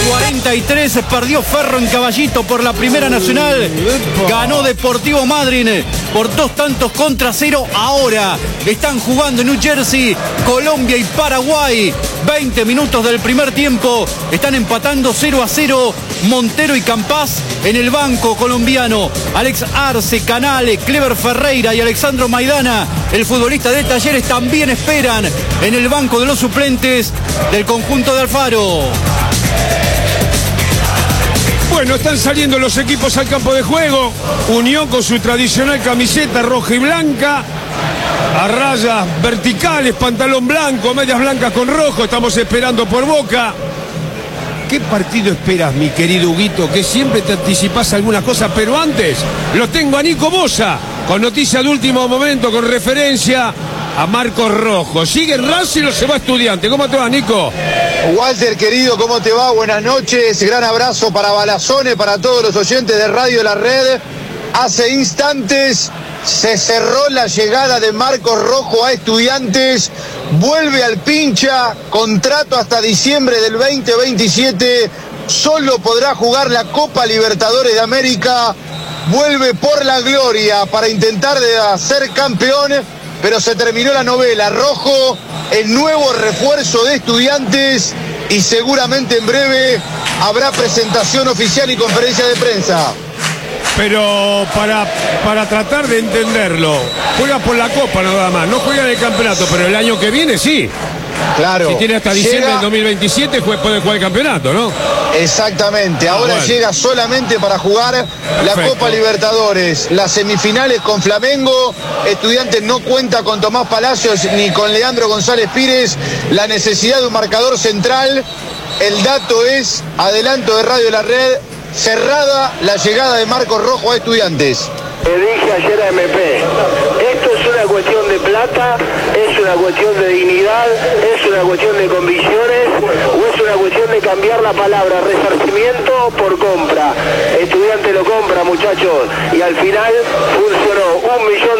43, perdió Ferro en Caballito por la Primera Nacional. Ganó Deportivo Madryn por 2-0. Ahora están jugando en New Jersey, Colombia y Paraguay. 20 minutos del primer tiempo. Están empatando 0-0. Montero y Campás en el banco colombiano. Alex Arce, Canale, Clever Ferreira y Alexandro Maidana, el futbolista de Talleres, también esperan en el banco de los suplentes del conjunto de Alfaro. Bueno, están saliendo los equipos al campo de juego. Unión con su tradicional camiseta roja y blanca, a rayas verticales, pantalón blanco, medias blancas con rojo. Estamos esperando por Boca. ¿Qué partido esperas, mi querido Huguito? Que siempre te anticipás alguna cosa, pero antes lo tengo a Nico Moza, con noticia de último momento, con referencia a Marcos Rojo. ¿Sigue en Racing o se va a Estudiante? ¿Cómo te va, Nico? Walter, querido, ¿cómo te va? Buenas noches. Gran abrazo para Balazone, para todos los oyentes de Radio La Red. Hace instantes se cerró la llegada de Marcos Rojo a Estudiantes. Vuelve al Pincha, contrato hasta diciembre del 2027. Solo podrá jugar la Copa Libertadores de América. Vuelve por la gloria para intentar ser campeón, pero se terminó la novela. Rojo, el nuevo refuerzo de Estudiantes, y seguramente en breve habrá presentación oficial y conferencia de prensa. Pero para tratar de entenderlo, juega por la Copa nada más, no juega en el campeonato, pero el año que viene sí. Claro. Si tiene hasta diciembre del 2027, puede jugar el campeonato, ¿no? Exactamente. Ahora bueno, llega solamente para jugar perfecto. La Copa Libertadores, las semifinales con Flamengo. Estudiantes no cuenta con Tomás Palacios ni con Leandro González Pires. La necesidad de un marcador central. El dato es, adelanto de Radio La Red, cerrada la llegada de Marcos Rojo a Estudiantes. Le dije ayer a MP, esto es una cuestión de plata, es una cuestión de dignidad, es una cuestión de convicciones, o es una cuestión de cambiar la palabra resarcimiento por compra. Estudiante lo compra, muchachos, y al final funcionó. $1 millón,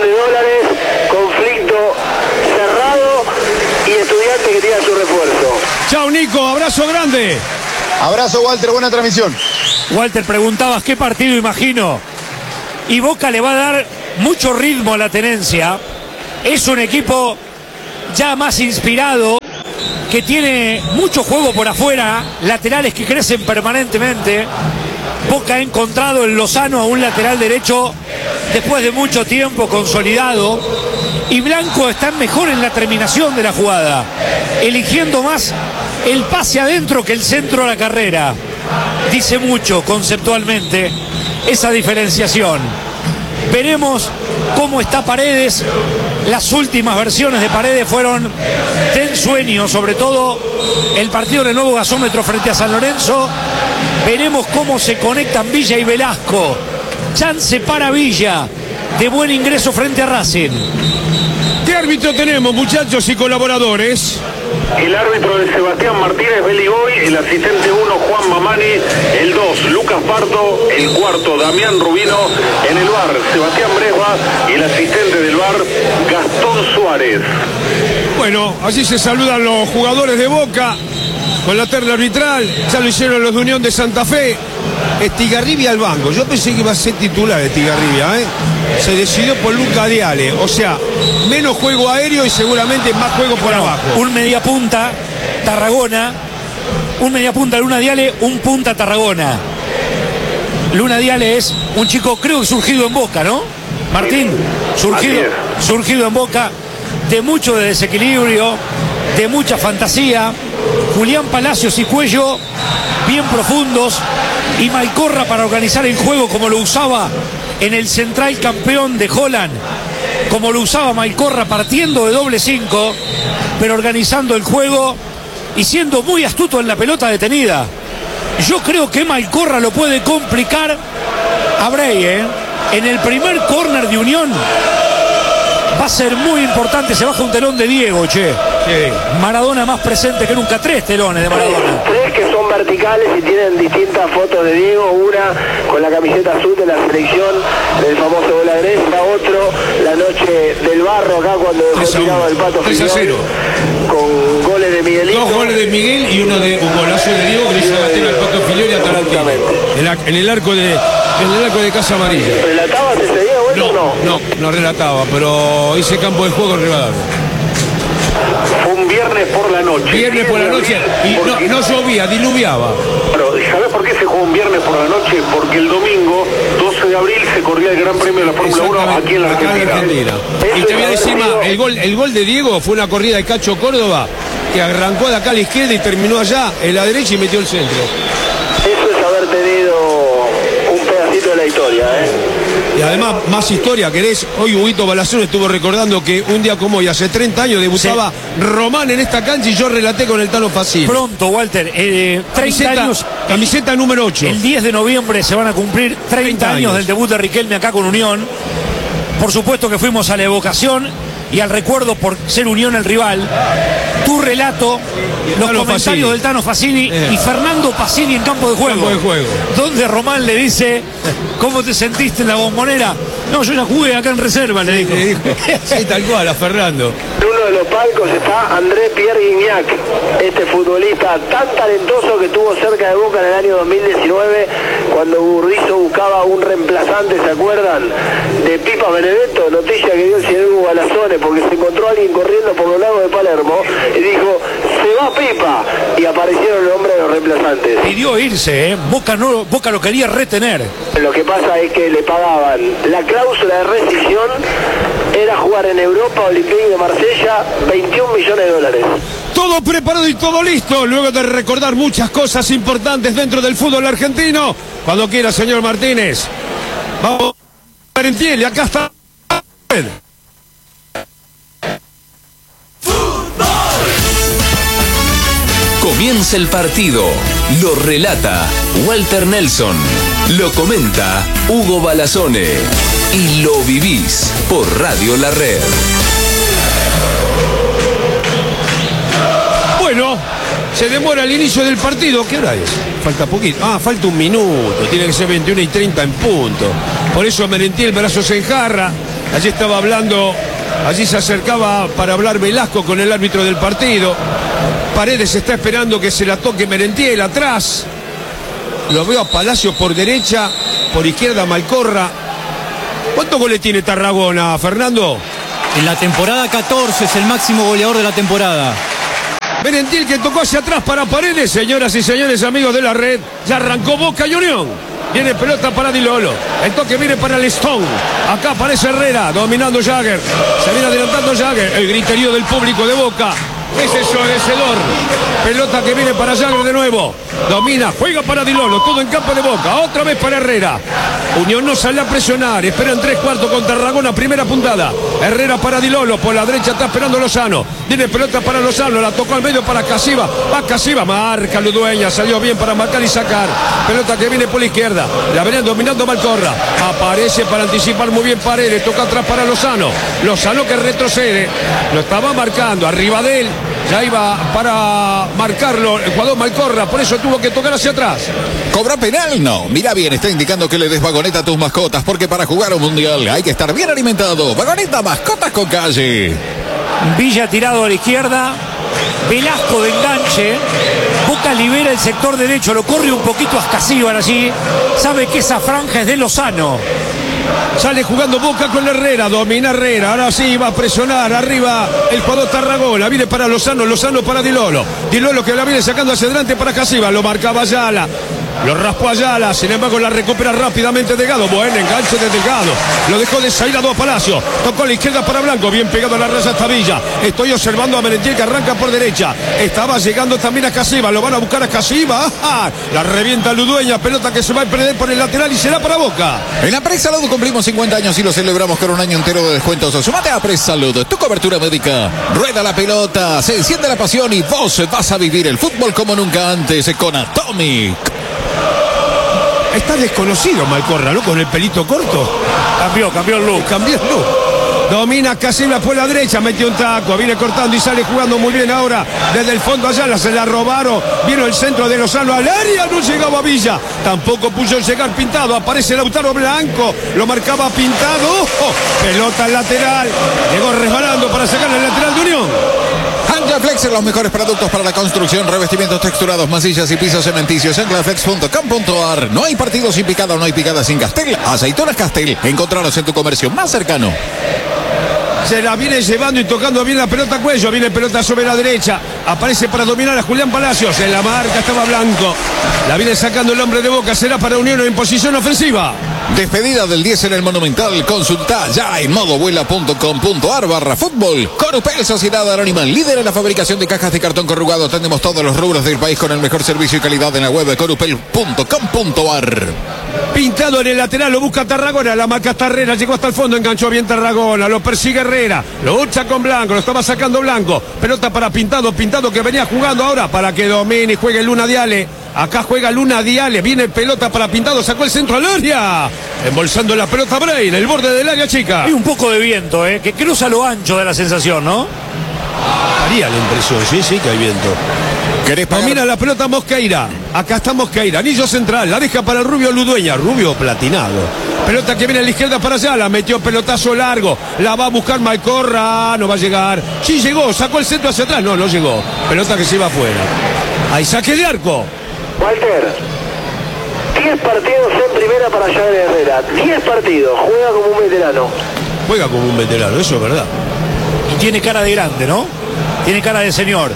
conflicto cerrado, y Estudiante que tiene su refuerzo. Chao, Nico, abrazo grande. Abrazo, Walter, buena transmisión. Walter, preguntabas qué partido imagino. Y Boca le va a dar mucho ritmo a la tenencia. Es un equipo ya más inspirado, que tiene mucho juego por afuera, laterales que crecen permanentemente. Boca ha encontrado en Lozano a un lateral derecho después de mucho tiempo consolidado. Y Blanco está mejor en la terminación de la jugada, eligiendo más el pase adentro que el centro a la carrera. Dice mucho conceptualmente esa diferenciación. Veremos cómo está Paredes. Las últimas versiones de Paredes fueron de ensueño, sobre todo el partido en el nuevo gasómetro frente a San Lorenzo. Veremos cómo se conectan Villa y Velasco. Chance para Villa de buen ingreso frente a Racing. ¿Qué árbitro tenemos, muchachos y colaboradores? El árbitro de Sebastián Martínez Beligoy, el asistente 1 Juan Mamani, el 2 Lucas Pardo, el 4 Damián Rubino, en el VAR Sebastián Bresba y el asistente del VAR Gastón Suárez. Bueno, así se saludan los jugadores de Boca con la terna arbitral. Ya lo hicieron los de Unión de Santa Fe. Estigarribia al banco. Yo pensé que iba a ser titular Estigarribia, ¿eh? Se decidió por Luca Diale. O sea, menos juego aéreo y seguramente más juego por abajo. Un mediapunta Tarragona, un mediapunta Luna Diale, un punta Tarragona. Luna Diale es un chico, creo que surgido en Boca, ¿no? Martín, surgido en Boca, de mucho de desequilibrio, de mucha fantasía. Julián Palacios y Cuello bien profundos, y Malcorra para organizar el juego como lo usaba en el central campeón de Holland, como lo usaba Malcorra, partiendo de doble 5, pero organizando el juego y siendo muy astuto en la pelota detenida. Yo creo que Malcorra lo puede complicar a Brey, en el primer córner de Unión. Va a ser muy importante, se baja un telón de Diego, che. Sí. Maradona más presente que nunca, 3 telones de Maradona. 3 que son verticales y tienen distintas fotos de Diego, una con la camiseta azul de la selección del famoso Bolagres, la otro la noche del Barro acá cuando dejó tirado el Pato Figueroa, con goles de Miguelito. 2 goles de Miguel y uno de un golazo de Diego que le hizo bater al Pato Exactamente. En el arco de Casa Amarilla. ¿Relatabas ese día, bueno, o no? No relataba, pero hice campo de juego en Rivadavia. Fue un viernes por la noche. Viernes por la noche y no llovía, diluviaba. Pero, ¿sabés por qué se jugó un viernes por la noche? Porque el domingo, 12 de abril, se corría el Gran Premio de la Fórmula 1 aquí en la Argentina. Y te voy a decir más, el gol de Diego fue una corrida de Cacho Córdoba que arrancó de acá a la izquierda y terminó allá en la derecha y metió el centro. Eso es haber tenido un pedacito de la historia, ¿eh? Y además, más historia, querés. Hoy Huguito Balazón estuvo recordando que un día como hoy, hace 30 años, debutaba Román en esta cancha y yo relaté con el Tano Facini. Pronto, Walter, 30 años. Camiseta número 8. El 10 de noviembre se van a cumplir 30 años del debut de Riquelme acá con Unión. Por supuesto que fuimos a la evocación y al recuerdo por ser Unión el rival. Tu relato, los comentarios del Tano Facini y Fernando Pacini en campo de juego. Donde Román le dice, ¿cómo te sentiste en la Bombonera? No, yo ya jugué acá en reserva, le dijo. Sí, tal cual, a Fernando. En uno de los palcos está André Pierre Guignac, este futbolista tan talentoso que estuvo cerca de Boca en el año 2019, cuando Burdizo buscaba un reemplazante, ¿se acuerdan? De Pipa Benedetto, noticia que dio el señor Hugo Balazone, porque se encontró a alguien corriendo por los lagos de Palermo y dijo, se va Pipa, y aparecieron los nombres de los reemplazantes. Pidió irse, Boca lo quería retener. Lo que pasa es que le pagaban la cláusula de rescisión, era jugar en Europa, Olympique de Marsella, 21 millones de dólares. Todo preparado y todo listo, luego de recordar muchas cosas importantes dentro del fútbol argentino. Cuando quiera, señor Martínez. Vamos, Merentiel, y acá está. Comienza el partido, lo relata Walter Nelson, lo comenta Hugo Balazone y lo vivís por Radio La Red. Bueno, se demora el inicio del partido. ¿Qué hora es? Falta poquito. Falta un minuto. Tiene que ser 21:30 en punto. Por eso Merentiel, brazos en jarra. Allí estaba hablando, allí se acercaba para hablar Velasco con el árbitro del partido. Paredes está esperando que se la toque Merentiel atrás. Lo veo a Palacio por derecha, por izquierda Malcorra. ¿Cuántos goles tiene Tarragona, Fernando? En la temporada 14 es el máximo goleador de la temporada. Merentiel que tocó hacia atrás para Paredes, señoras y señores amigos de la red. Ya arrancó Boca y Unión. Viene pelota para Di Lolo. El toque viene para el Stone. Acá aparece Herrera, dominando Jagger. Se viene adelantando Jagger. El griterío del público de Boca. Es ensordecedor. Pelota que viene para Jagger de nuevo. Domina, juega para Di Lolo. Todo en campo de Boca. Otra vez para Herrera. Unión no sale a presionar. Esperan 3/4 con Tarragona. Primera puntada. Herrera para Di Lolo. Por la derecha está esperando Lozano. Viene pelota para Lozano. La tocó al medio para Casiva. Va Casiva. Marca Ludueña. Salió bien para marcar y sacar. Pelota que viene por la izquierda. La venían dominando Malcorra. Aparece para anticipar muy bien Paredes. Toca atrás para Lozano. Lozano que retrocede. Lo estaba marcando. Arriba de él. Ya iba para marcarlo el jugador Malcorra, por eso tuvo que tocar hacia atrás. ¿Cobra penal? No. Mira bien, está indicando que le des vagoneta a tus mascotas, porque para jugar un mundial hay que estar bien alimentado. Vagoneta, mascotas con calle. Villa tirado a la izquierda. Velasco de enganche. Boca libera el sector derecho, lo corre un poquito a Ascasíbar allí. Sabe que esa franja es de Lozano. Sale jugando Boca con Herrera, domina Herrera, ahora sí va a presionar, arriba el jugador Tarragona, viene para Lozano, Lozano para Di Lolo que la viene sacando hacia adelante para Casiva, lo marcaba Ayala, lo raspó Ayala, sin embargo la recupera rápidamente Delgado, buen enganche de Delgado, lo dejó de salir a dos Palacio, tocó a la izquierda para Blanco, bien pegado a la raya hasta Villa, estoy observando a Merentiel que arranca por derecha, estaba llegando también a Casiva, lo van a buscar a Casiva, la revienta Ludueña, pelota que se va a perder por el lateral y será para Boca. En la Presalud cumplimos 50 años y lo celebramos con un año entero de descuentos. Sumate a Presalud, tu cobertura médica. Rueda la pelota, se enciende la pasión y vos vas a vivir el fútbol como nunca antes con Atomic. Está desconocido Malcorra, ¿no? Con el pelito corto. Cambió el look. Domina Casiva por la derecha, metió un taco, viene cortando y sale jugando muy bien ahora. Desde el fondo Ayala se la robaron. Vino el centro de Lozano al área, no llegaba Villa. Tampoco puso llegar Pintado. Aparece Lautaro Blanco, lo marcaba Pintado. Pelota al lateral. Llegó resbalando para sacar el lateral de Unión. Anclaflex, los mejores productos para la construcción, revestimientos texturados, masillas y pisos cementicios. Anclaflex.com.ar. No hay partido sin picada, no hay picada sin Castel. Aceitunas Castel. Encontrarlos en tu comercio más cercano. Se la viene llevando y tocando bien la pelota a Cuello. Viene pelota sobre la derecha. Aparece para dominar a Julián Palacios. En la marca estaba Blanco. La viene sacando el hombre de Boca. Será para Unión en posición ofensiva. Despedida del 10 en el Monumental. Consulta ya en modovuela.com.ar/fútbol. Corupel, Sociedad Anónima, líder en la fabricación de cajas de cartón corrugado. Atendemos todos los rubros del país con el mejor servicio y calidad en la web de corupel.com.ar. Pintado en el lateral, lo busca Tarragona. La marca Tarrera, llegó hasta el fondo, enganchó bien Tarragona. Lo persigue Herrera, lo lucha con Blanco, lo estaba sacando Blanco. Pelota para Pintado, Pintado que venía jugando ahora para que domine y juegue Luna Diale. Acá juega Luna Diale, viene pelota para Pintado, sacó el centro al área. Embolsando la pelota Bray en el borde del área chica. Hay un poco de viento, que cruza lo ancho de la sensación, ¿no? Haría la impresión, sí que hay viento. Mira la pelota Mosqueira. Acá está Mosqueira, anillo central, la deja para el Rubio Ludueña, Rubio platinado. Pelota que viene a la izquierda para allá, la metió pelotazo largo, la va a buscar Malcorra, no va a llegar. Sí llegó, sacó el centro hacia atrás, no llegó. Pelota que se iba afuera. Hay saque de arco. Walter, 10 partidos en primera para Javier Herrera, 10 partidos, juega como un veterano. Juega como un veterano, eso es verdad. Y tiene cara de grande, ¿no? Tiene cara de señor.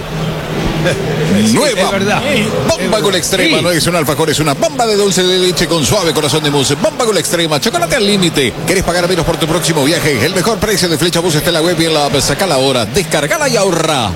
Nueva es verdad. Bomba Gol Extrema, sí. No es un alfajor, es una bomba de dulce de leche con suave corazón de mousse. Bomba Gol Extrema, chocolate al límite. ¿Querés pagar menos por tu próximo viaje? El mejor precio de Flecha Bus está en la web y en la app. Sacala ahora, descargala y ahorra.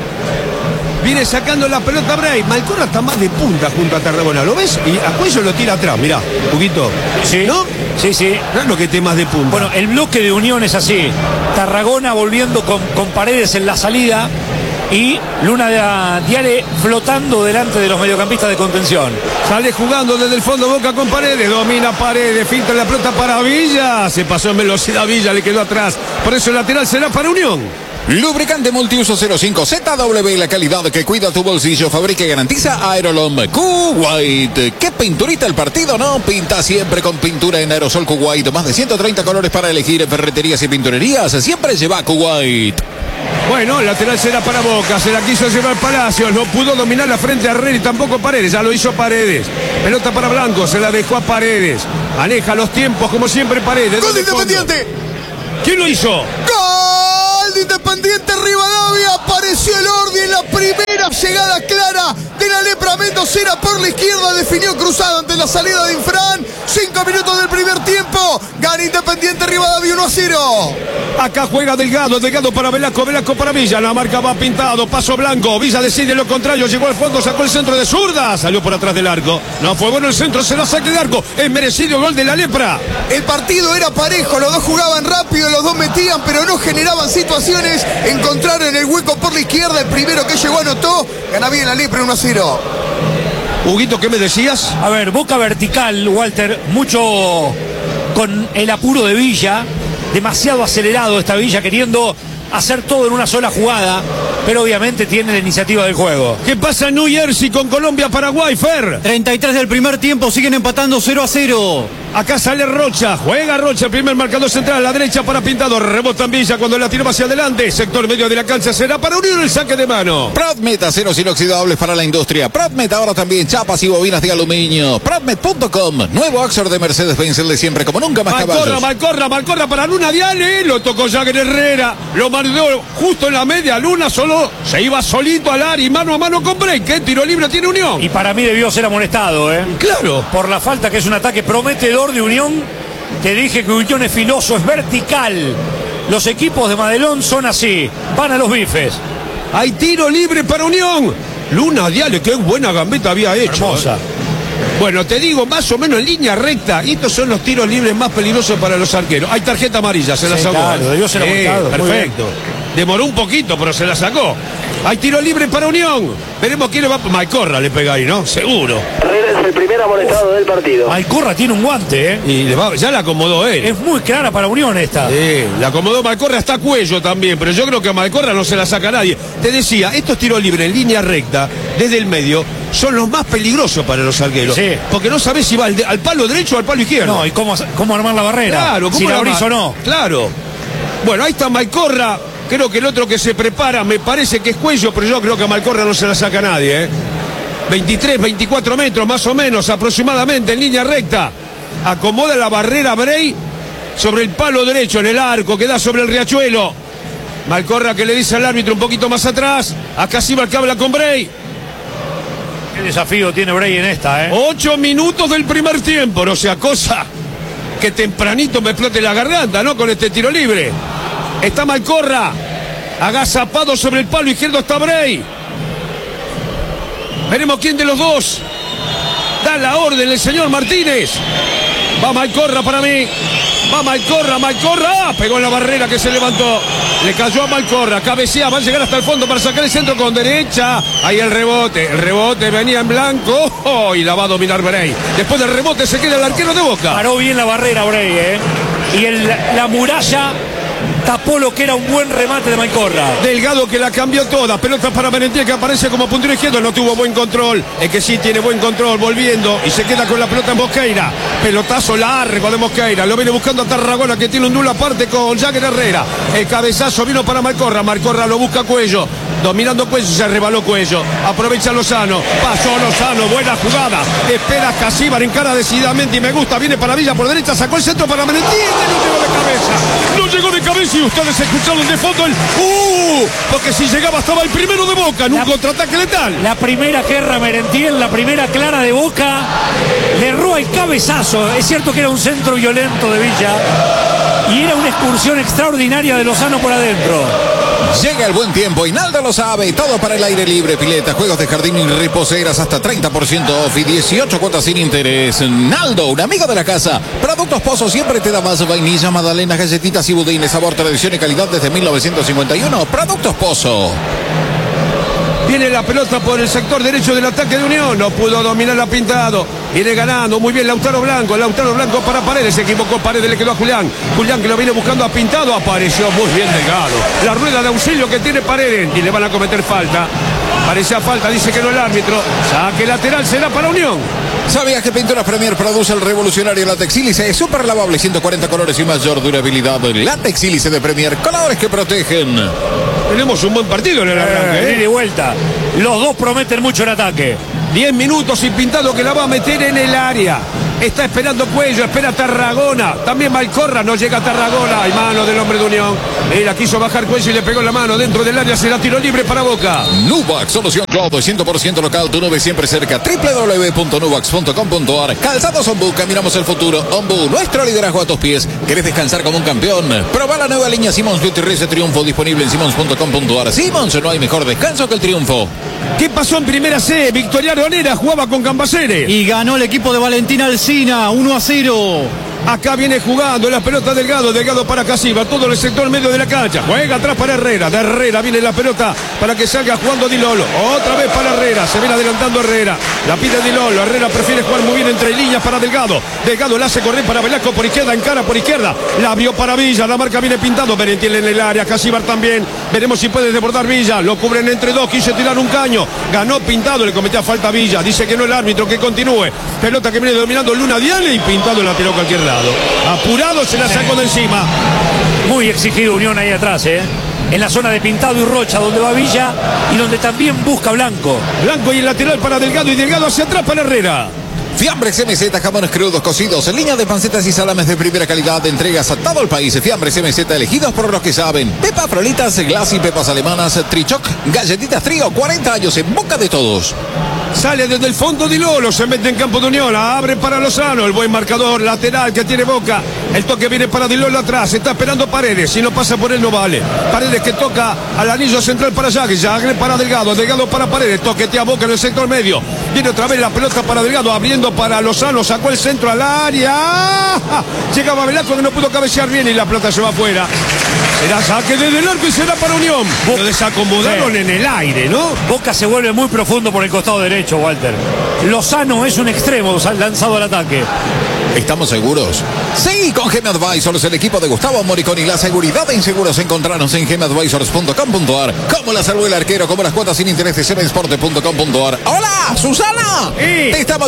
Viene sacando la pelota Bray. Malcorra está más de punta junto a Tarragona, ¿lo ves? Y a Cuello lo tira atrás, mirá, un poquito. Sí, ¿no? Sí. No es lo que esté más de punta. Bueno, el bloque de Unión es así. Tarragona volviendo con Paredes en la salida y Luna Diale flotando delante de los mediocampistas de contención. Sale jugando desde el fondo Boca con Paredes, domina Paredes, finta la pelota para Villa, se pasó en velocidad Villa, le quedó atrás, por eso el lateral será para Unión. Lubricante multiuso 05 ZW, la calidad que cuida tu bolsillo, fabrica y garantiza Aerolom Kuwait. ¿Qué pinturita el partido? No, pinta siempre con pintura en aerosol Kuwait. Más de 130 colores para elegir en ferreterías y pinturerías. Siempre lleva Kuwait. Bueno, el lateral será para Boca, se la quiso llevar Palacios, no pudo dominar la frente a Herrera y tampoco Paredes, ya lo hizo Paredes. Pelota para Blanco, se la dejó a Paredes. Maneja los tiempos como siempre Paredes. ¡Gol de Independiente! ¿Quién lo hizo? ¡Gol de Independiente Rivadavia! Apareció el Ordi en la primera llegada clara de la Lepra Mendocera por la izquierda. Definió cruzado ante la salida de Infran. 5 minutos del primer tiempo. Gana Independiente Rivadavia 1-0. Acá juega Delgado para Velasco, Velasco para Villa. La marca va Pintado, paso Blanco. Villa decide lo contrario, llegó al fondo, sacó el centro de zurda. Salió por atrás del arco. No fue bueno el centro, se lo saque de arco. Es merecido gol de la Lepra. El partido era parejo, los dos jugaban rápido, los dos metían, pero no generaban situaciones. Encontraron el hueco por la izquierda, el primero que llegó anotó. Gana bien la Lepra 1-0. Huguito, ¿qué me decías? A ver, Boca vertical, Walter, mucho con el apuro de Villa, demasiado acelerado esta Villa, queriendo hacer todo en una sola jugada, pero obviamente tiene la iniciativa del juego. ¿Qué pasa en New Jersey con Colombia-Paraguay, Fer? 33 del primer tiempo, siguen empatando 0-0. Acá sale Rocha, juega Rocha, el primer marcador central a la derecha para Pintado, rebota en Villa cuando la tiró hacia adelante, sector medio de la cancha será para Unión el saque de mano. Pradmet, aceros inoxidables para la industria. Pradmet ahora también chapas y bobinas de aluminio. Pradmet.com, nuevo Axor de Mercedes-Benz, el de siempre como nunca más caballos. Malcorra para Luna Diale, lo tocó Jagger Herrera, lo mandó justo en la media, Luna solo se iba solito al área y mano a mano con Break, ¿qué tiro libre tiene Unión? Y para mí debió ser amonestado, Claro. Por la falta, que es un ataque prometedor de Unión. Te dije que Unión es filoso, es vertical. Los equipos de Madelón son así, van a los bifes. Hay tiro libre para Unión. Luna Diale, qué buena gambeta había hecho. Hermosa. Bueno, te digo, más o menos en línea recta. Y estos son los tiros libres más peligrosos para los arqueros. Hay tarjeta amarilla, se la sacó. Claro, debió ser amonestado. Perfecto. Demoró un poquito, pero se la sacó. Hay tiro libre para Unión. Veremos quién le va. Malcorra le pega ahí, ¿no? Seguro. Herrera es el primer amonestado del partido. Malcorra tiene un guante, Y ya la acomodó él. Es muy clara para Unión esta. La acomodó Malcorra hasta Cuello también, pero yo creo que a Malcorra no se la saca nadie. Te decía, estos tiros libres en línea recta, desde el medio, son los más peligrosos para los arqueros. Sí. Porque no sabés si va al palo derecho o al palo izquierdo. No, y cómo armar la barrera. Claro, si la abrís o no. Claro. Bueno, ahí está Malcorra. Creo que el otro que se prepara, me parece que es Cuello, pero yo creo que a Malcorra no se la saca nadie, 23, 24 metros más o menos aproximadamente en línea recta. Acomoda la barrera Bray sobre el palo derecho en el arco que da sobre el riachuelo. Malcorra que le dice al árbitro un poquito más atrás. Acá sí va que habla con Bray. Qué desafío tiene Bray en esta, 8 minutos del primer tiempo, no sea cosa que tempranito me explote la garganta, ¿no? Con este tiro libre. Está Malcorra, agazapado sobre el palo izquierdo está Bray. Veremos quién de los dos da la orden el señor Martínez. Va Malcorra para mí. Va Malcorra. Pegó en la barrera que se levantó. Le cayó a Malcorra. Cabecea. Va a llegar hasta el fondo para sacar el centro con derecha. Ahí el rebote. El rebote venía en blanco. Y la va a dominar Bray. Después del rebote se queda el arquero de Boca. Paró bien la barrera Bray, Y la muralla tapó lo que era un buen remate de Malcorra. Delgado que la cambió toda. Pelota para Merentiel que aparece como puntero izquierdo. No tuvo buen control. El que sí tiene buen control. Volviendo. Y se queda con la pelota en Mosqueira. Pelotazo largo de Mosqueira. Lo viene buscando a Tarragona que tiene un duelo aparte con Jagger Herrera. El cabezazo vino para Malcorra. Malcorra lo busca Cuello. Dominando Cuello. Se rebaló Cuello. Aprovecha Lozano. Pasó Lozano. Buena jugada. Espera Casíbar. Encara decididamente y me gusta. Viene para Villa por derecha. Sacó el centro para Merentiel. No llegó de cabeza. No llegó de cabeza. Y ustedes escucharon de fondo el porque si llegaba estaba el primero de Boca en un contraataque letal. La primera guerra Merentiel, la primera clara de Boca, le erró el cabezazo. Es cierto que era un centro violento de Villa y era una excursión extraordinaria de Lozano por adentro. Llega el buen tiempo y Naldo lo sabe. Todo para el aire libre, pileta, juegos de jardín y reposeras hasta 30% off y 18 cuotas sin interés. Naldo, un amigo de la casa. Productos Pozo siempre te da más vainilla, magdalenas, galletitas y budines. Sabor, tradición y calidad desde 1951. Productos Pozo. Viene la pelota por el sector derecho del ataque de Unión. No pudo dominar la Pintado. Viene ganando muy bien Lautaro Blanco. Lautaro Blanco para Paredes. Se equivocó Paredes, le quedó a Julián. Julián que lo viene buscando a Pintado. Apareció muy bien Delgado. La rueda de auxilio que tiene Paredes. Y le van a cometer falta. Parecía falta, dice que no el árbitro. Saque lateral será para Unión. ¿Sabías que Pinturas Premier produce el revolucionario látex sílice? Es súper lavable, 140 colores y mayor durabilidad. Látex sílice de Premier, colores que protegen. Tenemos un buen partido en el arranque. Ida y vuelta. Los dos prometen mucho en ataque. 10 minutos y Pintado que la va a meter en el área. Está esperando Cuello, espera Tarragona. También Malcorra, no llega Tarragona. Hay mano del hombre de Unión. Él la quiso bajar Cuello y le pegó la mano dentro del área. Será tiro libre para Boca. Nubac, solución Globo, 100% local, tu nube siempre cerca. www.nubax.com.ar. Calzados Ombu, caminamos el futuro. Ombu, nuestro liderazgo a tus pies. ¿Querés descansar como un campeón? Proba la nueva línea Simons Beauty Race Triunfo, disponible en simons.com.ar. Simons, no hay mejor descanso que el triunfo. ¿Qué pasó en primera C? Victoriano Onera jugaba con Cambaceres. Y ganó el equipo de Valentín Alsina, 1-0. Acá viene jugando la pelota Delgado para Casíbar, todo el sector medio de la cancha. Juega atrás para Herrera. De Herrera viene la pelota para que salga jugando Di Lolo. Otra vez para Herrera. Se viene adelantando Herrera. La pide Di Lolo. Herrera prefiere jugar muy bien entre líneas para Delgado. Delgado la hace correr para Velasco por izquierda, encara por izquierda. La abrió para Villa. La marca viene Pintado. Merentiel en el área. Casíbar también. Veremos si puede desbordar Villa. Lo cubren entre dos. Quiso tirar un caño. Ganó Pintado. Le cometía falta a Villa. Dice que no el árbitro, que continúe. Pelota que viene dominando Luna Diale y Pintado la tiró a cualquier lado. Apurado se la sacó de encima. Muy exigido Unión ahí atrás, en la zona de Pintado y Rocha, donde va Villa y donde también busca Blanco. Blanco y el lateral para Delgado y Delgado hacia atrás para Herrera. Fiambres MZ, jamones crudos cocidos, en línea de pancetas y salames de primera calidad, entregas a todo el país. Fiambres MZ, elegidos por los que saben. Pepa Frolitas, Glass y pepas alemanas, Trichoc, galletitas Trío, 40 años en boca de todos. Sale desde el fondo Di Lolo, se mete en campo de Unión, abre para Lozano, el buen marcador lateral que tiene Boca. El toque viene para Di Lolo atrás, está esperando Paredes, si no pasa por él no vale. Paredes que toca al anillo central para Jagger, Jagger para Delgado, Delgado para Paredes, toquetea Boca en el sector medio. Viene otra vez la pelota para Delgado, abriendo para Lozano, sacó el centro al área. Llegaba Velasco que no pudo cabecear bien y la pelota se va afuera. Será saque desde el arco y será para Unión. Lo desacomodaron en el aire, ¿no? Boca se vuelve muy profundo por el costado derecho, Walter. Lozano es un extremo lanzado al ataque. ¿Estamos seguros? Sí, con GM Advisors, el equipo de Gustavo Moriconi. La seguridad de inseguros encontrarnos en gmadvisors.com.ar. Como la salud el arquero, como las cuotas sin interés de Semensporte.com.ar. ¡Hola, Susana! Sí. Te estamos llamando y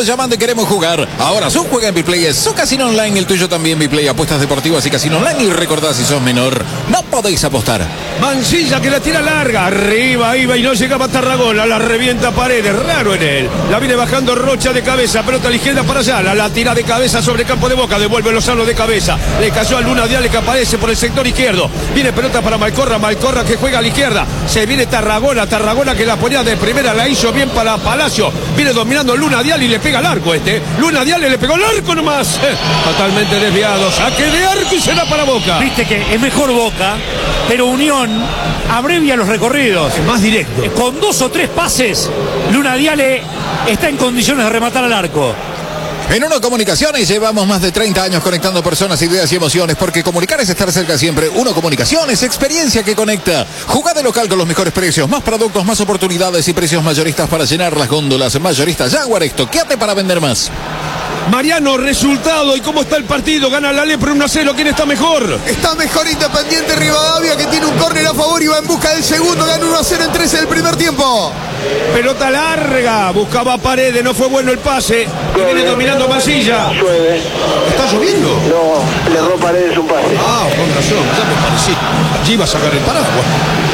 queremos jugar. Ahora su juega en Biplay, es su casino online, el tuyo también. Biplay, apuestas deportivas y casino online. Y recordad, si sos menor, no podéis apostar. Mancilla que la tira larga, arriba iba y no llegaba a Tarragona, la revienta Paredes, raro en él. La viene bajando Rocha de cabeza, pelota a la izquierda para allá, la tira de cabeza sobre campo de Boca, devuelve Lozano de cabeza. Le cayó a Luna Diale que aparece por el sector izquierdo. Viene pelota para Malcorra que juega a la izquierda. Se viene Tarragona que la ponía de primera, la hizo bien para Palacio. Viene dominando Luna Diale y le pega al arco Luna Diale le pegó al arco nomás. Totalmente desviado, saque de arco y será para Boca. Viste que es mejor Boca, pero Unión abrevia los recorridos. Es más directo. Con 2 o 3 pases, Luna Diale está en condiciones de rematar al arco. En Uno Comunicaciones llevamos más de 30 años conectando personas, ideas y emociones, porque comunicar es estar cerca siempre. Uno Comunicaciones, experiencia que conecta. Jugá de local con los mejores precios, más productos, más oportunidades y precios mayoristas para llenar las góndolas. Mayoristas Jaguar, estoqueate para vender más. Mariano, resultado y cómo está el partido. Gana la Lepre 1-0. ¿Quién está mejor? Está mejor Independiente Rivadavia, que tiene un córner a favor y va en busca del segundo. Gana 1-0 en 13 del primer tiempo. Pelota larga, buscaba Paredes, no fue bueno el pase. Y viene dominando Mancilla. Llueve. ¿Está lloviendo? No, le erró Paredes un pase. Ah, con razón, ya me parecí. Allí iba a sacar el paraguas.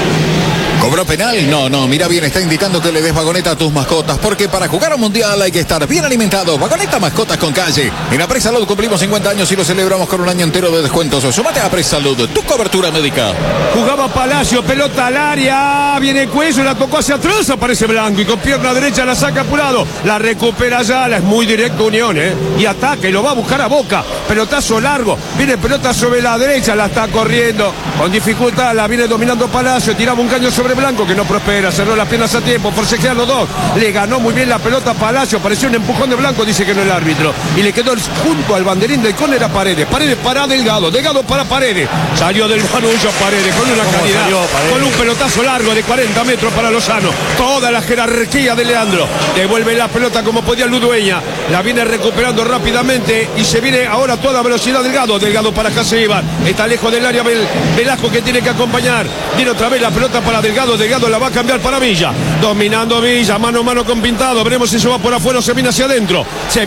¿Cobró penal? No, mira bien, está indicando que le des vagoneta a tus mascotas, porque para jugar un mundial hay que estar bien alimentado. Vagoneta Mascotas con Calle. En Apresalud cumplimos 50 años y lo celebramos con un año entero de descuentos. Sumate a Apresalud, tu cobertura médica. Jugaba Palacio, pelota al área, viene Cuello, la tocó hacia atrás, aparece Blanco y con pierna derecha la saca apurado. La recupera ya, es muy directo Unión, y ataca y lo va a buscar a Boca. Pelotazo largo, viene pelota sobre la derecha, la está corriendo con dificultad, la viene dominando Palacio, tiraba un caño sobre Blanco que no prospera, cerró las piernas a tiempo, forcejean los dos, le ganó muy bien la pelota a Palacio, pareció un empujón de Blanco, dice que no el árbitro, y le quedó junto al banderín del córner a Paredes para Delgado para Paredes, salió del manullo Paredes con una calidad, con un pelotazo largo de 40 metros para Lozano, toda la jerarquía de Leandro, devuelve la pelota como podía Ludueña, la viene recuperando rápidamente y se viene ahora a toda velocidad Delgado para Casebar, está lejos del área Velasco que tiene que acompañar, viene otra vez la pelota para Delgado la va a cambiar para Villa, dominando Villa, mano a mano con Pintado, veremos si se va por afuera o se viene hacia adentro,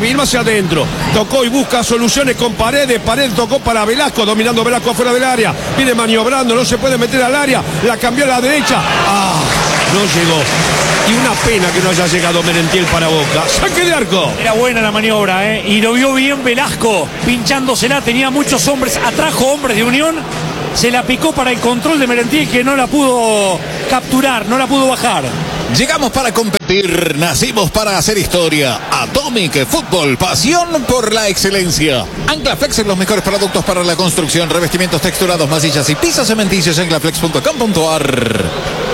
tocó y busca soluciones con Paredes tocó para Velasco, dominando Velasco afuera del área, viene maniobrando, no se puede meter al área, la cambió a la derecha, no llegó, y una pena que no haya llegado Merentiel para Boca, saque de arco. Era buena la maniobra, y lo vio bien Velasco, pinchándosela, tenía muchos hombres, atrajo hombres de Unión, se la picó para el control de Merentiel que no la pudo capturar, no la pudo bajar. Llegamos para competir, nacimos para hacer historia. Atomic Fútbol, pasión por la excelencia. Anclaflex en los mejores productos para la construcción, revestimientos texturados, masillas y pisos cementicios. Anclaflex.com.ar.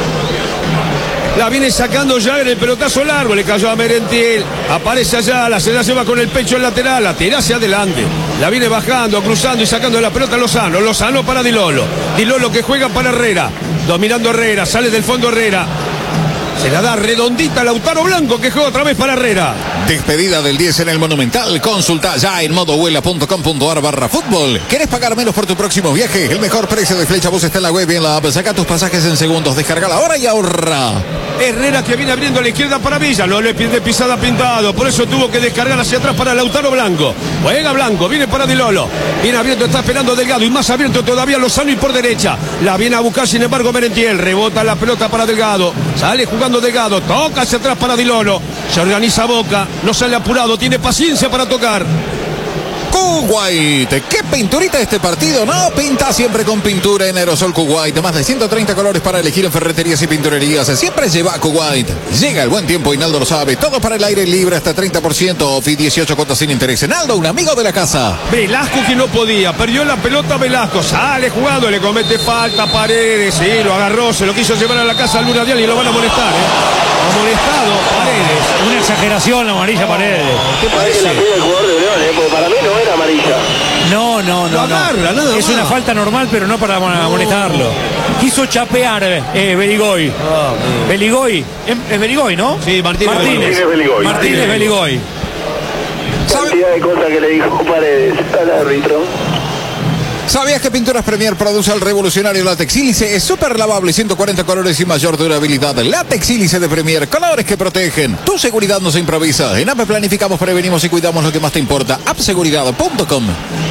La viene sacando ya en el pelotazo largo, le cayó a Merentiel, aparece allá, se la lleva con el pecho en lateral, la tira hacia adelante, la viene bajando, cruzando y sacando la pelota a Lozano para Di Lolo que juega para Herrera, dominando Herrera, sale del fondo Herrera, se la da redondita a Lautaro Blanco que juega otra vez para Herrera. Despedida del 10 en el Monumental. Consulta ya en modovuela.com.ar/fútbol. ¿Querés pagar menos por tu próximo viaje? El mejor precio de Flechabús está en la web y en la app. Saca tus pasajes en segundos. Descarga ahora y ahorra. Herrera que viene abriendo a la izquierda para Villa. No le pide pisada Pintado. Por eso tuvo que descargar hacia atrás para Lautaro Blanco. Juega Blanco. Viene para Di Lolo. Viene abierto. Está esperando Delgado. Y más abierto todavía Lozano y por derecha. La viene a buscar sin embargo Merentiel. Rebota la pelota para Delgado. Sale jugando Delgado. Toca hacia atrás para Di Lolo. Se organiza Boca. No sale apurado. Tiene paciencia para tocar. Kuwait, qué pinturita este partido, ¿no? Pinta siempre con pintura en aerosol Kuwait. Más de 130 colores para elegir en ferreterías y pinturerías. Siempre lleva a Kuwait. Llega el buen tiempo y Naldo lo sabe. Todo para el aire libre, hasta 30% off y 18 cuotas sin interés. Naldo, un amigo de la casa. Velasco que no podía, perdió la pelota Velasco. Sale jugando, le comete falta Paredes. Sí, lo agarró, se lo quiso llevar a la casa al Luna Dial y lo van a molestar, Amonestado Paredes. Una exageración la amarilla Paredes. ¿Qué parece? La pide el jugador de León, porque para mí no era amarilla. No. Agarra, nada es más. una falta normal, pero no para amonestarlo. Quiso chapear Beligoy. Beligoy. Es Beligoy, ¿no? Sí, Martínez Beligoy. Martínez Beligoy. Cantidad de cosas que le dijo Paredes al árbitro. ¿Sabías que Pinturas Premier produce el revolucionario látex sílice? Es súper lavable, 140 colores y mayor durabilidad. Látex sílice de Premier, colores que protegen. Tu seguridad no se improvisa. En AP planificamos, prevenimos y cuidamos lo que más te importa. appseguridad.com.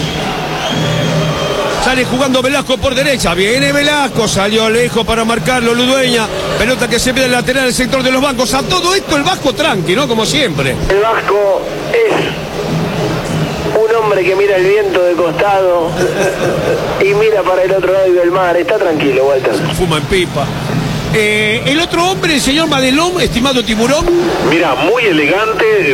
Sale jugando Velasco por derecha. Viene Velasco. Salió lejos para marcarlo Ludueña. Pelota que se pide el lateral del sector de los bancos. A todo esto el Vasco tranqui, ¿no? Como siempre. El Vasco es un hombre que mira el viento de costado y mira para el otro lado del mar. Está tranquilo, Walter. Fuma en pipa. El otro hombre, el señor Madelón, estimado Tiburón. Mira, muy elegante,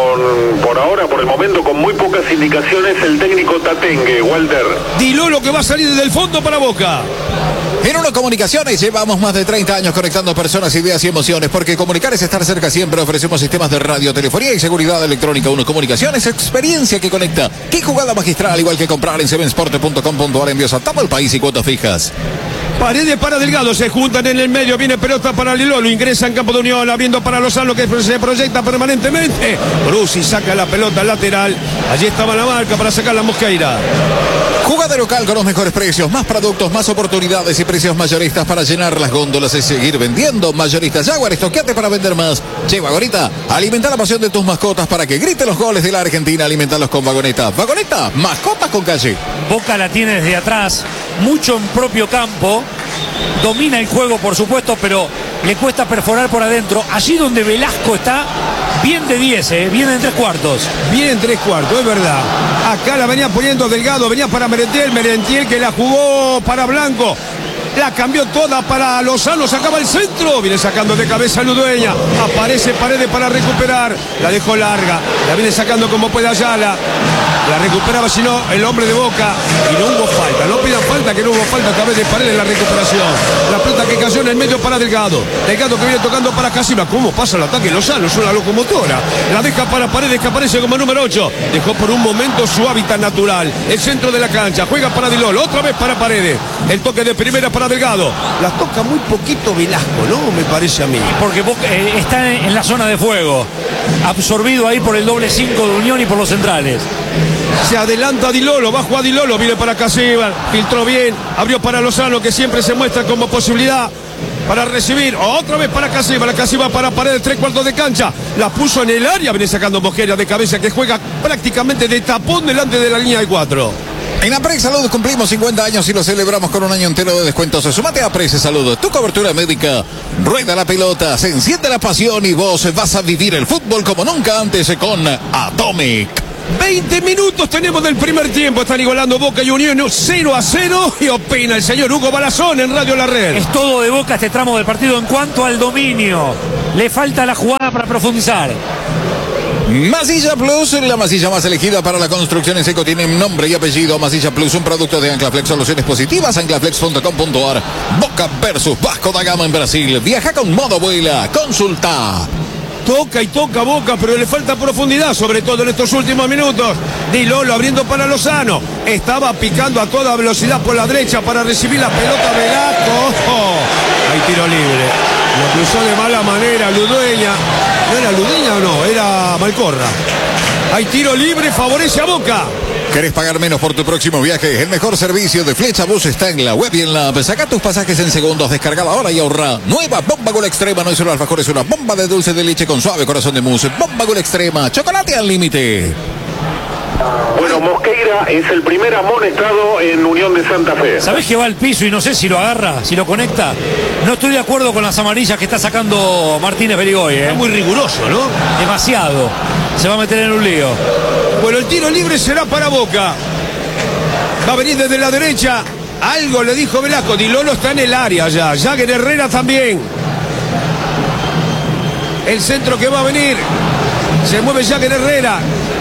por ahora, por el momento, con muy pocas indicaciones, el técnico Tatengue, Walter. Dilolo que va a salir desde el fondo para Boca. En Uno Comunicaciones llevamos más de 30 años conectando personas, ideas y emociones, porque comunicar es estar cerca siempre. Ofrecemos sistemas de radio, telefonía y seguridad electrónica. Uno Comunicaciones, experiencia que conecta. Qué jugada magistral, igual que comprar en sevensport.com.ar, envíos a todo el país y cuotas fijas. Paredes para Delgado, se juntan en el medio, viene pelota para Dilolo, ingresa en campo de Unión, abriendo para Lozano que se proyecta permanentemente. Brusi saca la pelota lateral, allí estaba la marca para sacar la Mosqueira. Jugada local con los mejores precios, más productos, más oportunidades y precios mayoristas para llenar las góndolas y seguir vendiendo. Mayoristas Jaguar, estoqueate para vender más. Che, Vagoneta, alimenta la pasión de tus mascotas para que griten los goles de la Argentina. Alimentalos con Vagoneta. Vagoneta, mascotas con calle. Boca la tiene desde atrás, mucho en propio campo. Domina el juego, por supuesto, pero le cuesta perforar por adentro. Allí donde Velasco está, bien de 10, viene en 3/4. Viene en 3/4, es verdad. Acá la venía poniendo Delgado, venía para Merentiel que la jugó para Blanco. La cambió toda para Lozano, sacaba el centro, viene sacando de cabeza Ludueña, aparece Paredes para recuperar, la dejó larga, la viene sacando como puede Ayala, la recuperaba si no el hombre de Boca y no hubo falta, no pidan falta que no hubo falta a través de Paredes la recuperación, la pelota que cayó en el medio para Delgado que viene tocando para Casima, cómo pasa el ataque Lozano, es una locomotora, la deja para Paredes que aparece como número 8, dejó por un momento su hábitat natural, el centro de la cancha, juega para Dilolo, otra vez para Paredes, el toque de primera para Delgado, la toca muy poquito Velasco, ¿no? Me parece a mí. Porque está en la zona de fuego, absorbido ahí por el doble 5 de Unión y por los centrales. Se adelanta Dilolo, bajo a Dilolo, viene para Casíbar, filtró bien, abrió para Lozano que siempre se muestra como posibilidad para recibir, otra vez para Casíbar, la Casíbar para Paredes, 3/4 de cancha, la puso en el área, viene sacando Mosquera de cabeza que juega prácticamente de tapón delante de la línea de 4. En Aprex Salud cumplimos 50 años y lo celebramos con un año entero de descuentos. Sumate a Aprex Salud, tu cobertura médica. Rueda la pelota, se enciende la pasión y vos vas a vivir el fútbol como nunca antes con Atomic. 20 minutos tenemos del primer tiempo. Están igualando Boca y Unión 0-0. Y opina el señor Hugo Balazón en Radio La Red. Es todo de Boca este tramo del partido en cuanto al dominio. Le falta la jugada para profundizar. Masilla Plus, la masilla más elegida para la construcción en seco, tiene nombre y apellido. Masilla Plus, un producto de Anclaflex, soluciones positivas, anclaflex.com.ar. Boca versus Vasco da Gama en Brasil. Viaja con modo vuela, consulta. Toca y toca Boca, pero le falta profundidad, sobre todo en estos últimos minutos. Dilolo abriendo para Lozano. Estaba picando a toda velocidad por la derecha para recibir la pelota Velasco. Oh, hay tiro libre. Lo cruzó de mala manera Ludueña. ¿No era Ludueña o no? Era Malcorra. Hay tiro libre, favorece a Boca. ¿Querés pagar menos por tu próximo viaje? El mejor servicio de Flecha Bus está en la web y en la app. Saca tus pasajes en segundos, descarga ahora y ahorra. Nueva Bomba Gol Extrema, no es solo alfajor, es una bomba de dulce de leche con suave corazón de mousse. Bomba Gol Extrema, chocolate al límite. Bueno, Mosqueira es el primer amonestado en Unión de Santa Fe. ¿Sabés que va al piso y no sé si lo agarra, si lo conecta? No estoy de acuerdo con las amarillas que está sacando Martínez Berigoy. Es muy riguroso, ¿no? Demasiado. Se va a meter en un lío. Bueno, el tiro libre será para Boca. Va a venir desde la derecha. Algo le dijo Velasco. Dilolo está en el área ya. Jagger Herrera también. El centro que va a venir. Se mueve Jagger Herrera.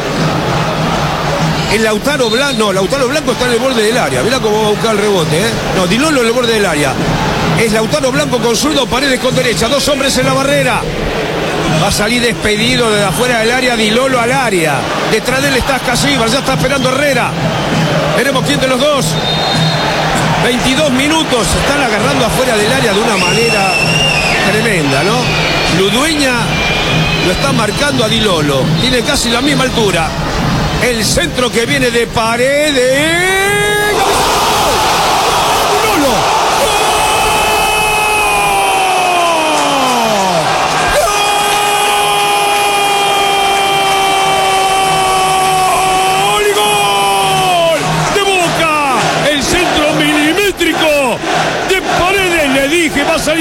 El Lautaro Blanco. No, Lautaro Blanco está en el borde del área. Mirá cómo va a buscar el rebote, ¿eh? No, Dilolo en el borde del área. Es Lautaro Blanco con zurdo, Paredes con derecha. Dos hombres en la barrera. Va a salir despedido desde afuera del área, Dilolo al área. Detrás de él está Casíbar, ya está esperando Herrera. Veremos quién de los dos. 22 minutos, se están agarrando afuera del área de una manera tremenda, ¿no? Ludueña lo está marcando a Dilolo. Tiene casi la misma altura. El centro que viene de Paredes.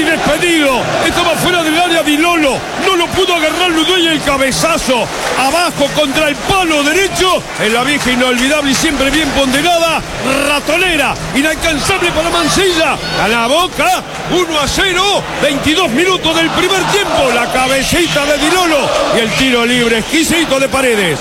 y despedido. Estaba fuera del área Di Lolo. No lo pudo agarrar Ludueña, el cabezazo abajo contra el palo derecho. En la vieja inolvidable y siempre bien ponderada ratonera, inalcanzable para Mancilla. Gana Boca 1-0, 22 minutos del primer tiempo. La cabecita de Di Lolo y el tiro libre exquisito de Paredes.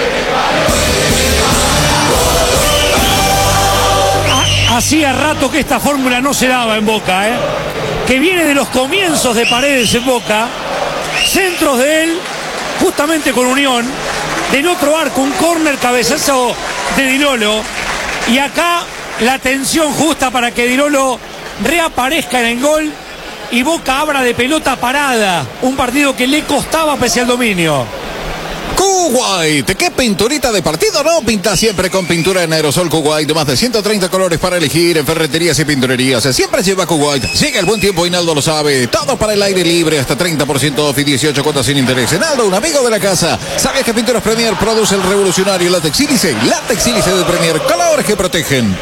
Hacía rato que esta fórmula no se daba en Boca, que viene de los comienzos de Paredes en Boca. Centros de él, justamente con Unión, del otro arco, un córner, cabezazo de Di Lolo. Y acá la tensión justa para que Di Lolo reaparezca en el gol y Boca abra de pelota parada. Un partido que le costaba pese al dominio. Kuwait, qué pinturita de partido, ¿no? Pinta siempre con pintura en aerosol Kuwait, de más de 130 colores para elegir en ferreterías y pinturerías. Siempre lleva Kuwait. Sigue el buen tiempo y Naldo lo sabe. Todo para el aire libre, hasta 30% off y 18 cuotas sin interés. Naldo, un amigo de la casa. ¿Sabes que Pinturas Premier produce el revolucionario látex sílice? Látex sílice de Premier, colores que protegen.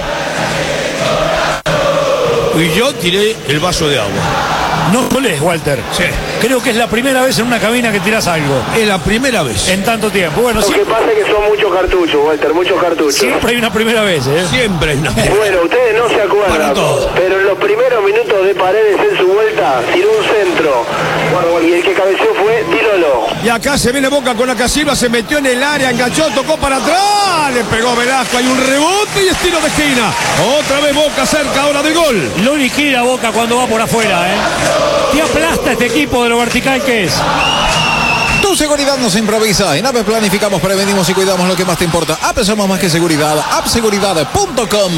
Y yo tiré el vaso de agua. No colés, Walter. Sí. Creo que es la primera vez en una cabina que tirás algo. Es la primera vez. En tanto tiempo. Bueno, Lo que pasa es que son muchos cartuchos, Walter, muchos cartuchos. Siempre hay una primera vez, Siempre hay una. Bueno, ustedes no se acuerdan, pero en los primeros minutos de Paredes en su vuelta tiró un centro y el que cabeceó fue Di Lolo. Y acá se viene Boca con la Casilva, se metió en el área, enganchó, tocó para atrás, le pegó Velasco, hay un rebote y estilo de esquina. Otra vez Boca cerca ahora del gol. Lo liquida Boca cuando va por afuera, Te aplasta este equipo de lo vertical que es. Tu seguridad nos improvisa. En APE planificamos, prevenimos y cuidamos lo que más te importa. APE somos más que seguridad. APSeguridad.com.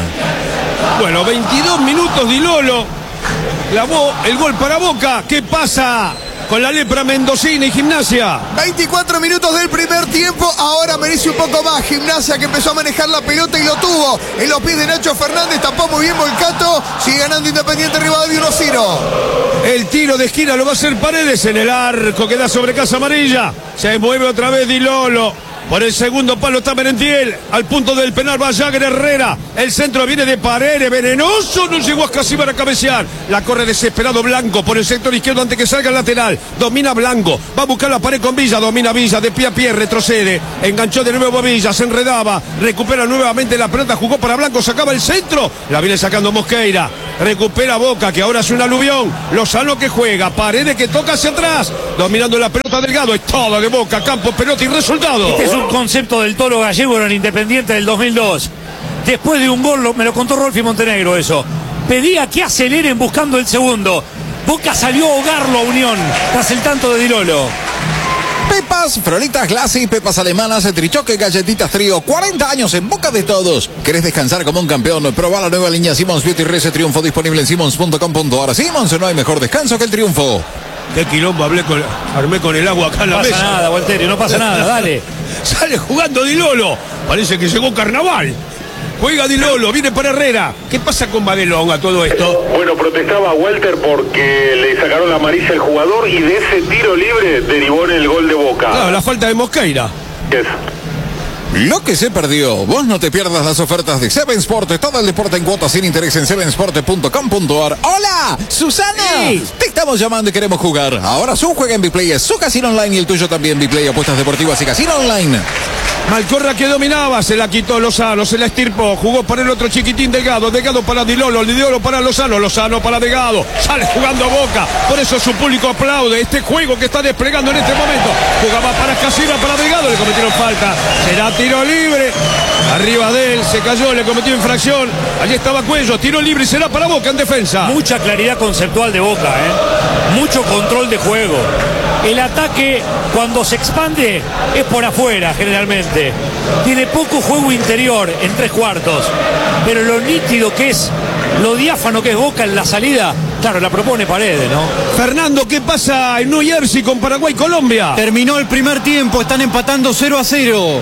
Bueno, 22 minutos Di Lolo clavó el gol para Boca. ¿Qué pasa con la lepra mendocina y Gimnasia? 24 minutos del primer tiempo, ahora merece un poco más. Gimnasia, que empezó a manejar la pelota y lo tuvo en los pies de Nacho Fernández, tapó muy bien Volcato, sigue ganando Independiente Rivadavia 1-0. El tiro de esquina lo va a hacer Paredes en el arco que da sobre Casa Amarilla. Se mueve otra vez Di Lolo. Por el segundo palo está Merentiel. Al punto del penal va Jagger Herrera. El centro viene de Paredes. Venenoso. No llegó a casi para cabecear. La corre desesperado Blanco por el sector izquierdo antes que salga el lateral. Domina Blanco. Va a buscar la pared con Villa. Domina Villa de pie a pie. Retrocede. Enganchó de nuevo a Villa. Se enredaba. Recupera nuevamente la pelota. Jugó para Blanco. Sacaba el centro. La viene sacando Mosqueira. Recupera Boca, que ahora es un aluvión. Lozano que juega. Paredes que toca hacia atrás. Dominando la pelota Delgado. Es todo de Boca. Campo, pelota y resultado. Este es un concepto del Toro Gallego en el Independiente del 2002. Después de un gol, me lo contó Rolfi Montenegro eso. Pedía que aceleren buscando el segundo. Boca salió a ahogarlo a Unión tras el tanto de Di Lolo. Pepas, Frolitas Glassy, pepas alemanas, trichoque, galletitas trío, 40 años en boca de todos. ¿Querés descansar como un campeón? Proba la nueva línea Simmons Beauty Reset Triunfo, disponible en simmons.com.ar. Simmons, no hay mejor descanso que el triunfo. Qué quilombo armé con el agua acá en la mesa. No pasa nada, Walterio, no pasa nada, dale. Sale jugando Di Lolo. Parece que llegó Carnaval. Juega Di Lolo, viene para Herrera. ¿Qué pasa con Badelón a todo esto? Bueno, protestaba Walter porque le sacaron la amarilla al jugador y de ese tiro libre derivó en el gol de Boca. Claro, la falta de Mosqueira. ¿Qué es? Lo que se perdió. Vos no te pierdas las ofertas de Seven Sport. Todo el deporte en cuotas sin interés en sevensport.com.ar. ¡Hola! ¡Susana! Sí. Te estamos llamando y queremos jugar. Ahora su juega en Biplay, es su casino online y el tuyo también. Biplay, apuestas deportivas y casino online. Malcorra que dominaba, se la quitó Lozano, se la estirpó, jugó para el otro chiquitín Delgado, Delgado para Di Lolo, Di Lolo para Lozano, Lozano para Delgado, sale jugando a Boca, por eso su público aplaude este juego que está desplegando en este momento. Jugaba para Casilla, para Delgado, le cometieron falta, será tiro libre, arriba de él, se cayó, le cometió infracción, allí estaba Cuello, tiro libre y será para Boca en defensa. Mucha claridad conceptual de Boca, mucho control de juego. El ataque, cuando se expande, es por afuera generalmente. Tiene poco juego interior en tres cuartos. Pero lo nítido que es, lo diáfano que es Boca en la salida, claro, la propone Paredes, ¿no? Fernando, ¿qué pasa en New Jersey con Paraguay y Colombia? Terminó el primer tiempo, están empatando 0-0.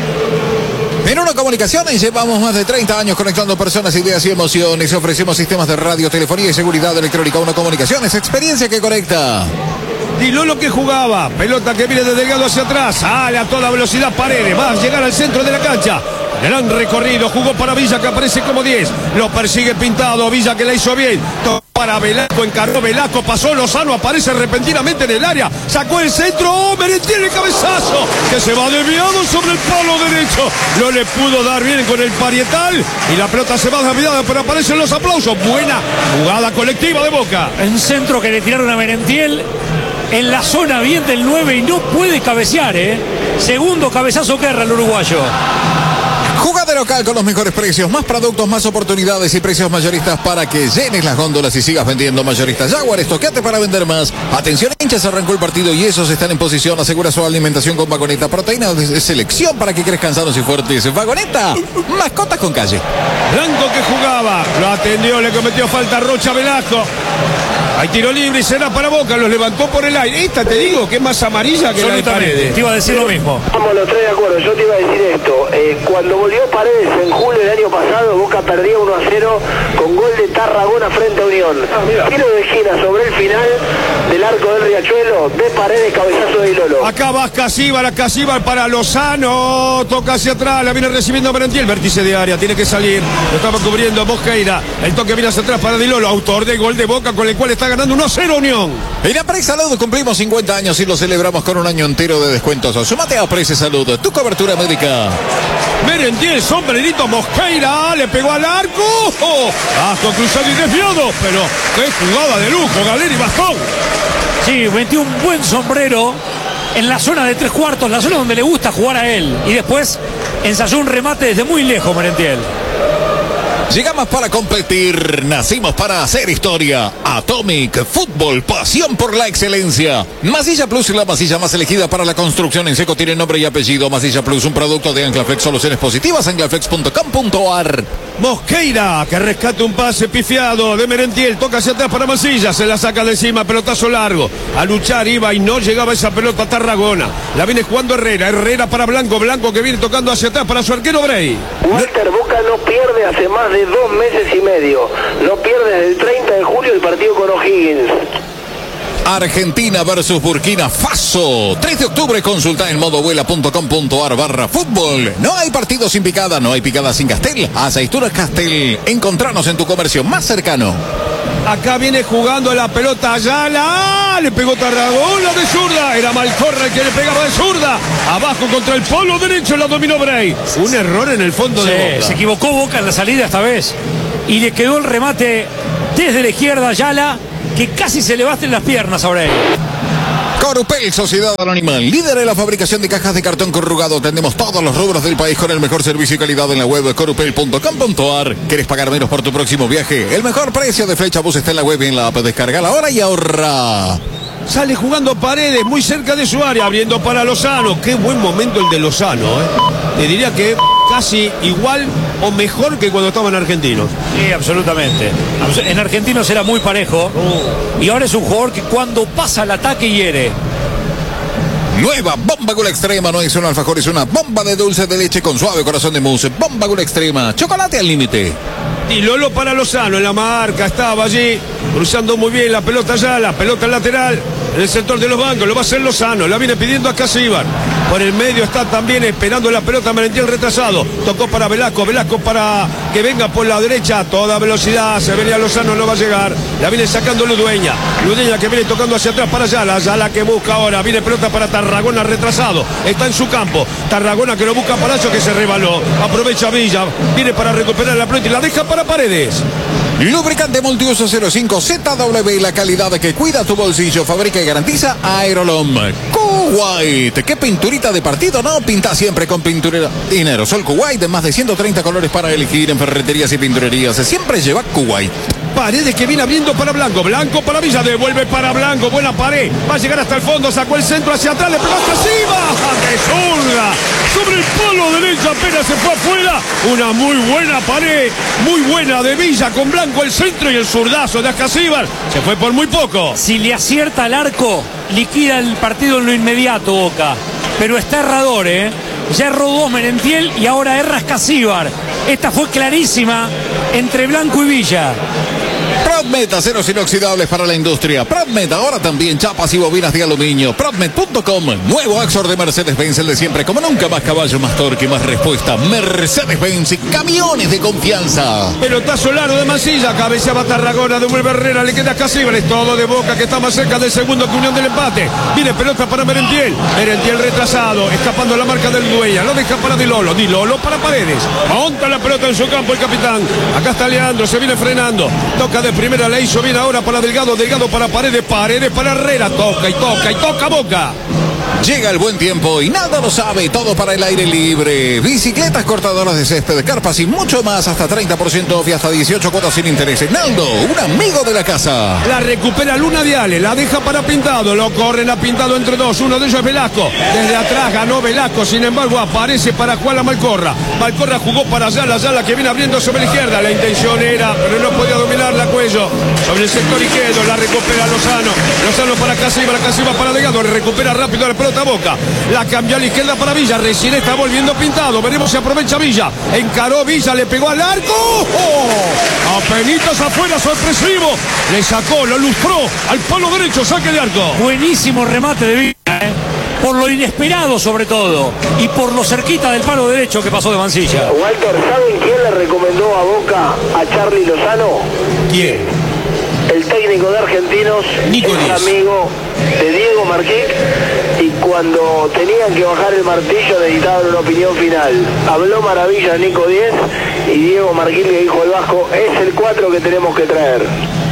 En Uno Comunicaciones llevamos más de 30 años conectando personas, ideas y emociones. Ofrecemos sistemas de radio, telefonía y seguridad electrónica. Uno Comunicaciones, experiencia que conecta. Di Lolo que jugaba, pelota que viene de Delgado hacia atrás, sale a toda velocidad Paredes, va a llegar al centro de la cancha. Gran recorrido, jugó para Villa que aparece como 10, lo persigue Pintado, Villa que la hizo bien. para Velasco, encaró Velasco, pasó Lozano, aparece repentinamente en el área, sacó el centro, Merentiel el cabezazo, que se va desviado sobre el palo derecho, no le pudo dar bien con el parietal y la pelota se va desviada, pero aparecen los aplausos. Buena jugada colectiva de Boca. Un centro que le tiraron a Merentiel en la zona bien del 9 y no puede cabecear, Segundo cabezazo que erra el uruguayo. Jugá de local con los mejores precios, más productos, más oportunidades y precios mayoristas para que llenes las góndolas y sigas vendiendo mayoristas. Jaguar, estoqueate para vender más. Atención, hinchas, arrancó el partido y esos están en posición. Asegura su alimentación con Vagoneta. Proteína de selección para que crezcan sanos y fuertes. Vagoneta, mascotas con calle. Blanco que jugaba, lo atendió, le cometió falta Rocha Velasco. Hay tiro libre y será para Boca, los levantó por el aire. Esta te digo que es más amarilla que la de Paredes. Te iba a decir lo mismo. Estamos los tres de acuerdo, yo te iba a decir esto. Cuando volvió Paredes en julio del año pasado, Boca perdía 1-0 con gol de Tarragona frente a Unión. Tiro de esquina sobre el final del arco del Riachuelo, de Paredes, cabezazo de Ilolo. Acá va Casíbar para Lozano, toca hacia atrás, la viene recibiendo Merentiel, vértice de área, tiene que salir, lo estaba cubriendo Mosqueira, el toque viene hacia atrás para Dilolo, autor del gol de Boca con el cual está ganando 1-0 Unión. En Apres Salud cumplimos 50 años y lo celebramos con un año entero de descuentos. Sumate a Apres Salud, tu cobertura médica. Merentiel, sombrerito, Mosqueira, le pegó al arco. Asco cruzado y desviado, pero qué jugada de lujo, Galeri Bastón. Sí, metió un buen sombrero en la zona de 3/4, la zona donde le gusta jugar a él. Y después ensayó un remate desde muy lejos, Merentiel. Llegamos para competir, nacimos para hacer historia. Atomic Fútbol, pasión por la excelencia. Masilla Plus, la masilla más elegida para la construcción en seco, tiene nombre y apellido. Masilla Plus, un producto de Anclaflex, soluciones positivas, anclaflex.com.ar. Mosqueira, que rescata un pase pifiado de Merentiel, toca hacia atrás para Masilla, se la saca de encima, pelotazo largo. A luchar iba y no llegaba esa pelota a Tarragona. La viene jugando Herrera para Blanco que viene tocando hacia atrás para su arquero Brey. Walter, Boca no pierde hace más de 2 meses y medio. No pierde desde el 30 de julio el partido con O'Higgins. Argentina versus Burkina Faso. 3 de octubre, consulta en modovuela.com.ar/fútbol. No hay partido sin picada, no hay picada sin Castel. Aceitunas Castel. Encontranos en tu comercio más cercano. Acá viene jugando la pelota Ayala. Le pegó Tarragona de zurda. Era Malcorra el que le pegaba de zurda. Abajo contra el polo derecho la dominó Brey. Un error en el fondo de Boca. Se equivocó Boca en la salida esta vez. Y le quedó el remate desde la izquierda Ayala, que casi se le baten las piernas a Brey. Corupel, Sociedad Anónima, líder en la fabricación de cajas de cartón corrugado. Atendemos todos los rubros del país con el mejor servicio y calidad en la web corupel.com.ar. ¿Querés pagar menos por tu próximo viaje? El mejor precio de Flechabús está en la web y en la app. Descarga ahora y ahorra. Sale jugando Paredes muy cerca de su área, abriendo para Lozano. Qué buen momento el de Lozano, Te diría que casi igual o mejor que cuando estaba en Argentinos. Sí, absolutamente. En Argentinos era muy parejo. Y ahora es un jugador que cuando pasa el ataque hiere. Nueva Bomba Gula Extrema, no es un alfajor, es una bomba de dulce de leche con suave corazón de mousse. Bomba Gula Extrema, chocolate al límite. Y Lolo para Lozano en la marca, estaba allí, cruzando muy bien la pelota ya, la pelota lateral, en el sector de los bancos, lo va a hacer Lozano, la viene pidiendo a Casíbar. Por el medio está también esperando la pelota Merentiel retrasado, tocó para Velasco para que venga por la derecha, a toda velocidad, se venía Lozano, no va a llegar, la viene sacando Ludueña que viene tocando hacia atrás para Ayala que busca ahora, viene pelota para Tarragona retrasado, está en su campo, Tarragona que lo busca Palacio que se rebaló, aprovecha Villa, viene para recuperar la pelota y la deja para Paredes. Lubricante multiuso 05 ZW, la calidad que cuida tu bolsillo, fabrica y garantiza Aerolom. Kuwait, ¿qué pinturita de partido? No, pinta siempre con pintura dinero. Sol Kuwait, de más de 130 colores para elegir en ferreterías y pinturerías. Siempre lleva Kuwait. Paredes que viene abriendo para Blanco para Villa, devuelve para Blanco, buena pared, va a llegar hasta el fondo, sacó el centro hacia atrás, le pegó hasta encima, ¡qué zurda! Sobre el palo derecho apenas se fue afuera, una muy buena pared, muy buena de Villa con Blanco el centro y el zurdazo de Ascasíbar, se fue por muy poco. Si le acierta al arco, liquida el partido en lo inmediato Boca, pero está errador, Ya erró 2 Merentiel y ahora erra Ascasíbar. Esta fue clarísima entre Blanco y Villa. PropMed, aceros inoxidables para la industria. PropMed, ahora también chapas y bobinas de aluminio. PropMed.com, nuevo Axor de Mercedes-Benz, el de siempre, como nunca, más caballo, más torque, más respuesta. Mercedes-Benz y camiones de confianza. Pelotazo largo de Mansilla, cabeceaba Tarragona, devuelve Herrera, le queda Casíbal, todo de Boca que está más cerca del segundo que Unión del empate. Viene pelota para Merentiel retrasado, escapando la marca del Dueña, lo deja para Di Lolo para Paredes, monta la pelota en su campo el capitán, acá está Leandro, se viene frenando, toca de primera, la hizo bien ahora para Delgado para Paredes para Herrera, toca Boca. Llega el buen tiempo y nada lo sabe, todo para el aire libre. Bicicletas cortadoras de césped, carpas y mucho más, hasta 30% off y hasta 18 cuotas sin intereses. Naldo, un amigo de la casa. La recupera Luna Diale, la deja para Pintado, lo corren a Pintado entre dos, uno de ellos es Velasco. Desde atrás ganó Velasco, sin embargo aparece para Juan Malcorra. Malcorra jugó para Ayala que viene abriendo sobre la izquierda. La intención era, pero no podía dominarla Cuello. Sobre el sector izquierdo, la recupera Lozano para Casiba para Delgado, le recupera rápido la pelota Boca, la cambió a la izquierda para Villa, recién está volviendo Pintado, veremos si aprovecha Villa, encaró Villa, le pegó al arco, ¡oh! Apenitas afuera, sorpresivo, le sacó, lo lustró, al palo derecho, saque de arco. Buenísimo remate de Villa, por lo inesperado sobre todo, y por lo cerquita del palo derecho que pasó de Mansilla. Walter, ¿saben quién le recomendó a Boca a Charly Lozano? ¿Quién? El técnico de Argentinos, es amigo de Diego Marquic, y cuando tenían que bajar el martillo necesitaban una opinión final. Habló maravilla Nico 10 y Diego Marquic le dijo al Vasco, es el 4 que tenemos que traer.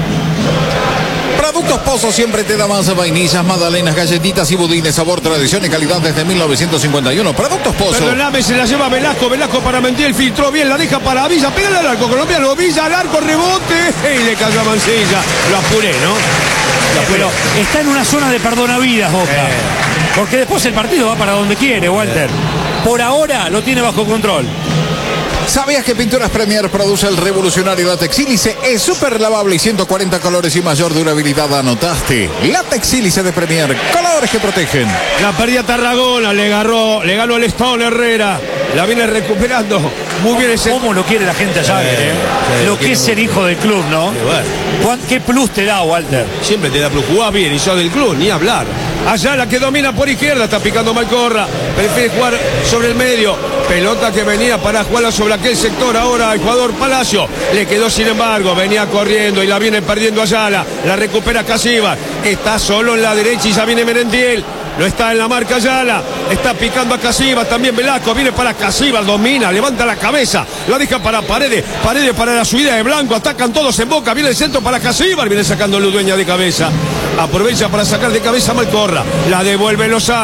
Productos Pozo siempre te da más vainillas, magdalenas, galletitas y budines, sabor, tradición y calidad desde 1951. Productos Pozo. Perdóname, se la lleva Velasco para Mentiel, filtró bien, la deja para Villa, pégale al arco colombiano, Villa al arco, rebote, y le cayó a Mansilla. Lo apuré, ¿no? Pero está en una zona de perdonavidas Boca, porque después el partido va para donde quiere, Walter. Por ahora lo tiene bajo control. ¿Sabías que Pinturas Premier produce el revolucionario látex sílice? Es súper lavable y 140 colores y mayor durabilidad. Anotaste. Látex sílice de Premier. Colores que protegen. La perdía Tarragona, le ganó el Stone Herrera. La viene recuperando. Muy bien ese. ¿Cómo lo quiere la gente allá? Lo que es ser hijo del club, ¿no? Bueno. ¿Qué plus te da, Walter? Siempre te da plus. Jugás bien y sos del club, ni hablar. Ayala que domina por izquierda, está picando Malcorra. Prefiere jugar sobre el medio. Pelota que venía para jugarla sobre aquel sector. Ahora el jugador Palacio. Le quedó sin embargo. Venía corriendo y la viene perdiendo Ayala. La recupera Casíbar. Está solo en la derecha y ya viene Merentiel. No está en la marca Ayala. Está picando a Casíbar. También Velasco. Viene para Casíbar. Domina. Levanta la cabeza. La deja para Paredes. Paredes para la subida de Blanco. Atacan todos en Boca. Viene el centro para Casíbar. Viene sacando Ludueña de cabeza. Aprovecha para sacar de cabeza a Malcorra. La devuelve Lozano.